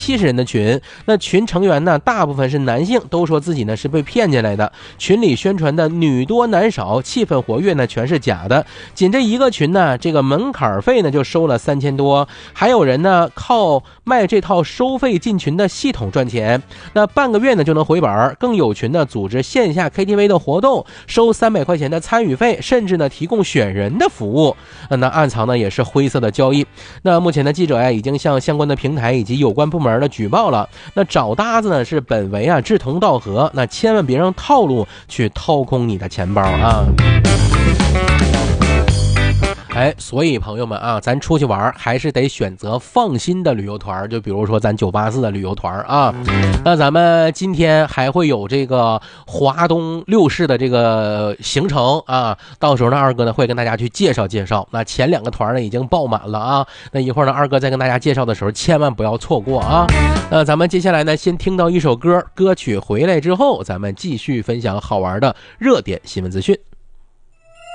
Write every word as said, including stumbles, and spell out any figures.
七十人的群，那群成员呢，大部分是男性，都说自己呢是被骗进来的。群里宣传的女多男少，气氛活跃呢，全是假的。仅这一个群呢，这个门槛费呢就收了三千多，还有人呢靠卖这套收费进群的系统赚钱，那半个月呢就能回本。更有群呢组织线下 K T V 的活动，收三百块钱的参与费，甚至呢提供选人的服务。那暗藏呢也是灰色的交易。那目前的记者呀，已经向相关的平台以及有关部门的举报了。那找搭子呢是本为啊志同道合，那千万别让套路去掏空你的钱包啊。哎，所以朋友们啊，咱出去玩还是得选择放心的旅游团，就比如说咱九八四的旅游团啊。那咱们今天还会有这个华东六市的这个行程啊，到时候呢二哥呢会跟大家去介绍介绍。那前两个团呢已经爆满了啊，那一会儿呢二哥再跟大家介绍的时候千万不要错过啊。那咱们接下来呢先听到一首歌，歌曲回来之后咱们继续分享好玩的热点新闻资讯。